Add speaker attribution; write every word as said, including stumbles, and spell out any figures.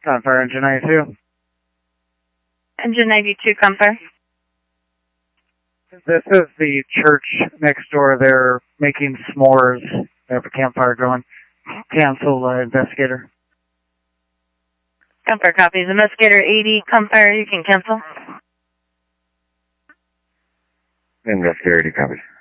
Speaker 1: Gunfire, Engine ninety-two.
Speaker 2: Engine ninety-two, Gunfire.
Speaker 1: This is the church next door. They're making s'mores. They have a campfire going. Cancel, uh, investigator.
Speaker 2: Gunfire copies. Investigator eighty, Gunfire, you can cancel.
Speaker 3: Investigator eighty copies.